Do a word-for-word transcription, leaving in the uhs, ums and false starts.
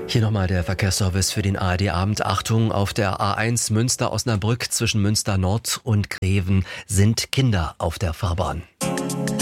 Hier nochmal der Verkehrsservice für den A R D-Abend. Achtung, auf der A eins Münster-Osnabrück zwischen Münster Nord und Greven sind Kinder auf der Fahrbahn.